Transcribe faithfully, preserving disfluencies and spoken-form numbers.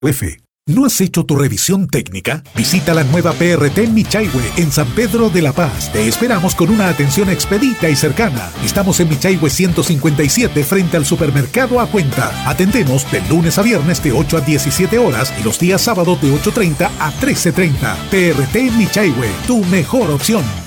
F. ¿No has hecho tu revisión técnica? Visita la nueva P R T Michaihue en San Pedro de la Paz. Te esperamos con una atención expedita y cercana. Estamos en Michaihue ciento cincuenta y siete frente al supermercado A Cuenta. Atendemos de lunes a viernes de ocho a diecisiete horas y los días sábados de ocho treinta a trece treinta. P R T Michaihue, tu mejor opción.